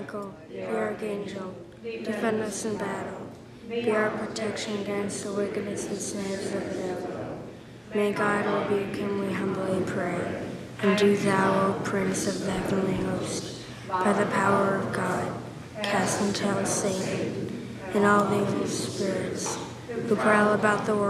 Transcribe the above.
Michael, the archangel, defend us in battle. Be our protection against the wickedness and snares of the devil. May God rebuke him, we humbly pray. And do thou, O Prince of the heavenly host, by the power of God, cast into hell Satan and all the evil spirits who prowl about the world